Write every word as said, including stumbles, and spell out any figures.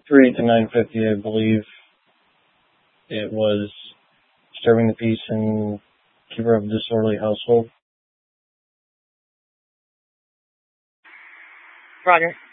three eight to nine fifty, I believe. It was disturbing the peace and keeper of a disorderly household. Roger.